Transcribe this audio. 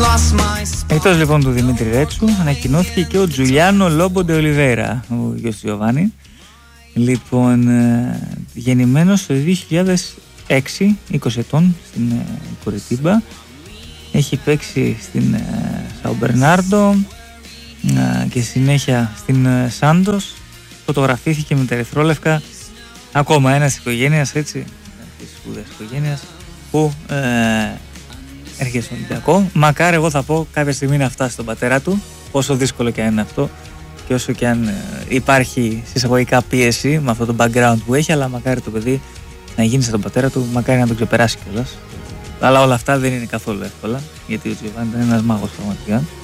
Εκτός λοιπόν του Δημήτρη Ρέτσου, ανακοινώθηκε και ο Τζουλιάνο Λόμπο ντε Ολιβέρα, ο γιος του Γιωβάνι. Λοιπόν, γεννημένος το 2006, 20 ετών, στην Κουριτίμπα. Έχει παίξει στην Σαο Μπερνάρντο και συνέχεια στην Σάντος. Φωτογραφήθηκε με τα ερυθρόλευκα. Ακόμα ένας οικογένειας, έτσι, της σπουδαίας οικογένειας που έρχεται στον Ολυμπιακό. Μακάρι, εγώ θα πω, κάποια στιγμή να φτάσει στον πατέρα του, όσο δύσκολο και αν είναι αυτό και όσο και αν υπάρχει συσσαγωγικά πίεση με αυτό το background που έχει, αλλά μακάρι το παιδί να γίνει σαν τον πατέρα του, μακάρι να τον ξεπεράσει κιόλας. Αλλά όλα αυτά δεν είναι καθόλου εύκολα, γιατί ο Τζιοβάνι ήταν ένας μάγος πραγματικά.